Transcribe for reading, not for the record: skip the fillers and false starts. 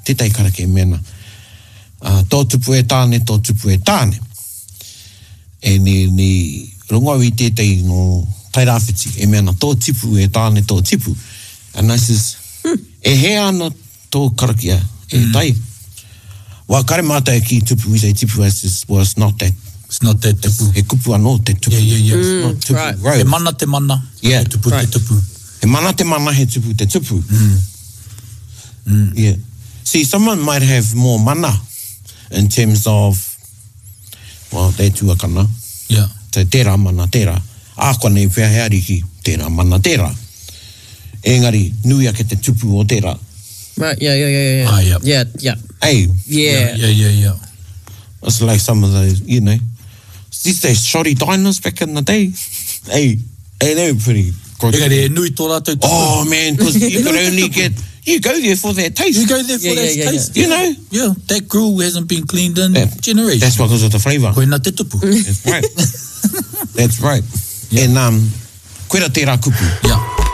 te tai karake mena. Tō tupu e tāne, tō tupu e tāne. E ni rongawi tētai no tairawhiti, e mena tō tipu e tāne, tō tipu. And I says, e he ana tō karakia, e tai. Wa kare mātai ki tupu, we say tipu, I says, well, it's not that. It's not that tupu. He kupu anō te tupu. Yeah. It's not tupu, right. He mana te mana, yeah. he tupu te tupu. He mana te mana, he tupu te tupu. Yeah. See, someone might have more mana in terms of, well, te tuakana. Yeah. Te tērā mana tērā. Ākua nei whea heari ki tērā mana tērā. Engari, nui ake te tupu o tērā. Right, yeah. Ah, yeah. Yeah. Hey. Yeah. It's like some of those, you know, these days shoddy diners back in the day. Hey, they were pretty gross. Engari, e nui tō rātou tupu. Oh, man, because you could only get, you go there for that taste. You go there for that taste. You know? Yeah, that grill hasn't been cleaned in generations. That's because of the flavour. Koina te tupu. That's right. That's right. Yeah. And, koera tērā kupu. Yeah.